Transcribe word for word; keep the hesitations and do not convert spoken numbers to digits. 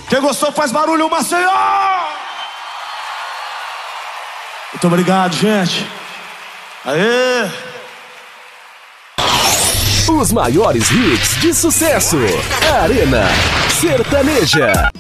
Quem gostou faz barulho, Maceió! Muito obrigado, gente. Aê! Os maiores hits de sucesso. Arena Sertaneja.